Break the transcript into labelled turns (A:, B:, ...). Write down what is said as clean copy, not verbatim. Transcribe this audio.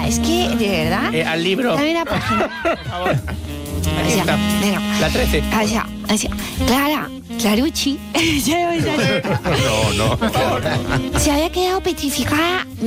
A: es que, de verdad...
B: al libro.
A: Dame la página.
B: Por favor. Aquí
A: Allá,
B: está.
A: venga.
B: La 13.
A: Allá. Clara, Clarucci.
C: No.
A: Se había quedado petrificada.